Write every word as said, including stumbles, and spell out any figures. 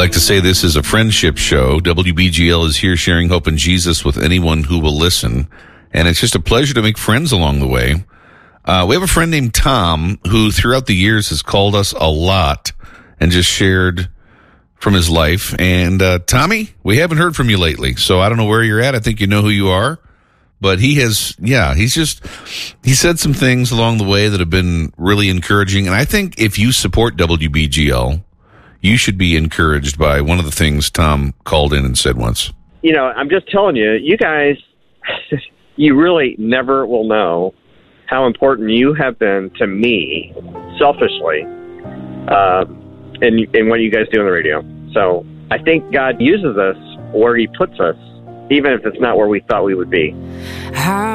like to say this is a friendship show. W B G L is here sharing hope in Jesus with anyone who will listen. And it's just a pleasure to make friends along the way. Uh, we have a friend named Tom who throughout the years has called us a lot and just shared from his life. And uh, Tommy, we haven't heard from you lately, so I don't know where you're at. I think you know who you are. But he has, yeah, he's just, he said some things along the way that have been really encouraging. And I think if you support W B G L, you should be encouraged by one of the things Tom called in and said once. You know, I'm just telling you, you guys, you really never will know how important you have been to me, selfishly, uh, in, in what you guys do on the radio. So I think God uses us where he puts us, even if it's not where we thought we would be. How